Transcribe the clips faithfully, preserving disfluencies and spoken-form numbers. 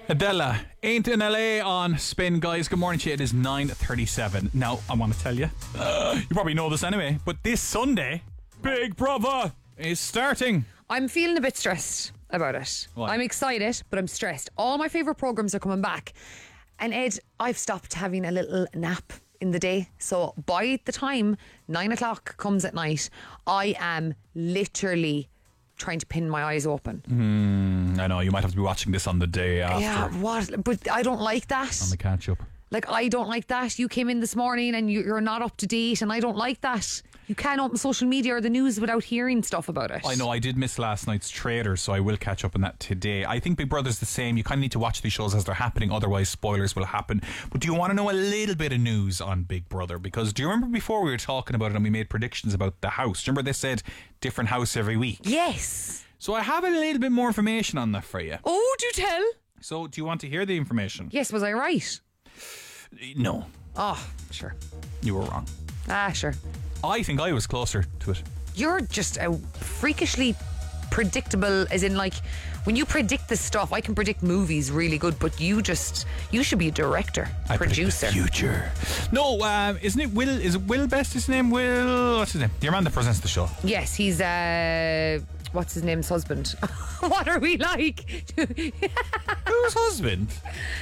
Adela, Ain't in L A on Spin. Guys, good morning to you. It is nine thirty-seven. Now, I want to tell you, uh, you probably know this anyway, but this Sunday, Big Brother is starting. I'm feeling a bit stressed about it. Why? I'm excited, but I'm stressed. All my favourite programmes are coming back. And Ed, I've stopped having a little nap in the day. So by the time nine o'clock comes at night, I am literally trying to pin my eyes open. Mm, I know, you might have to be watching this on the day after. Yeah, what? But I don't like that. On the catch up. Like, I don't like that. You came in this morning and you- you're not up to date, and I don't like that. You can't open social media or the news without hearing stuff about it. I know, I did miss last night's trailer, so I will catch up on that today. I think Big Brother's the same. You kind of need to watch these shows as they're happening, otherwise spoilers will happen. But do you want to know a little bit of news on Big Brother? Because do you remember before we were talking about it and we made predictions about the house? Do you remember they said different house every week? Yes. So I have a little bit more information on that for you. Oh, do tell. So do you want to hear the information? Yes, was I right? No, Oh, sure. you were wrong. Ah, sure. I think I was closer to it. You're just a freakishly predictable, as in, like, when you predict this stuff, I can predict movies really good, but you just, you should be a director, I predict producer. the future. No, um, isn't it Will? Is it Will Best? His name? Will? What's his name? Your man that presents the show. Yes, he's, uh, what's his name's husband? What are we like? Whose husband?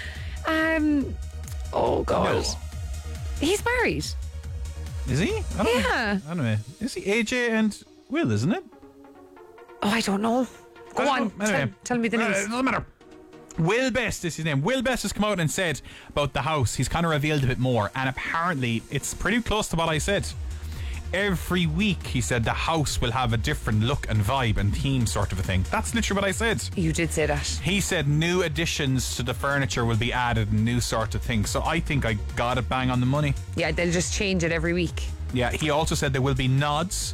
um, oh, God. No. He's married. Is he? I don't Yeah. Know. I don't know. Is he A J and Will, isn't it? Oh, I don't know. Go I don't on, know. Anyway. tell, tell me the Uh, news. it doesn't matter. Will Best is his name. Will Best has come out and said about the house. He's kind of revealed a bit more, and apparently it's pretty close to what I said. Every week, he said, the house will have a different look and vibe and theme, sort of a thing. That's literally what I said. You did say that. He said new additions to the furniture will be added and new sort of things. So I think I got it bang on the money. Yeah, they'll just change it every week. Yeah, he also said there will be nods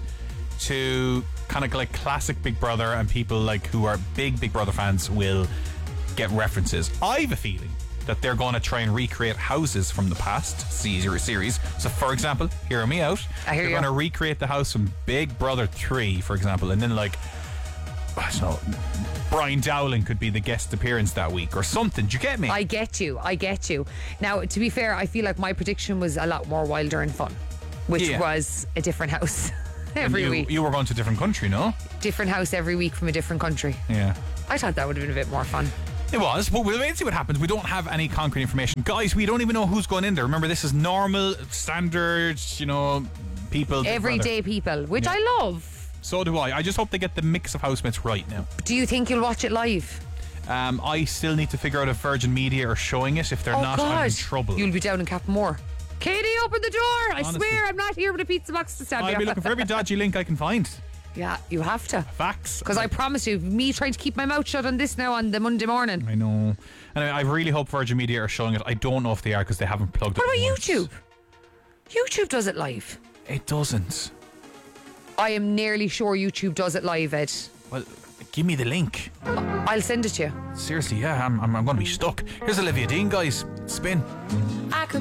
to kind of like classic Big Brother, and people like who are big Big Brother fans will get references. I have a feeling that they're going to try and recreate houses from the past series. So, for example, hear me out. I hear they're you. going to recreate the house from Big Brother three, for example, and then like, I don't know, Brian Dowling could be the guest appearance that week or something. Do you get me? I get you. I get you. Now, to be fair, I feel like my prediction was a lot more wilder and fun, which Yeah. was a different house every you, week. you were going to a different country, no? Different house every week from a different country. Yeah. I thought that would have been a bit more fun. It was, but we'll wait and see what happens. We don't have any concrete information. Guys, we don't even know who's going in there. Remember, this is normal, standard, you know, people. Everyday people, which Yeah. I love. So do I. I just hope they get the mix of housemates right now. Do you think you'll watch it live? Um, I still need to figure out if Virgin Media are showing it. If they're Oh, not, God. I'm in trouble. You'll be down in Capmore. Katie, open the door. I Honestly. swear I'm not here with a pizza box to stab I'll you. be looking for every dodgy link I can find. Yeah, you have to. Facts. Because I promise you, me trying to keep my mouth shut on this now on the Monday morning. I know. Anyway, I really hope Virgin Media are showing it. I don't know if they are because they haven't plugged What it about once. YouTube? YouTube does it live. It doesn't. I am nearly sure YouTube does it live, Ed. Well, give me the link. I'll send it to you. Seriously, yeah, I'm, I'm, I'm going to be stuck. Here's Olivia Dean, guys. Spin. I could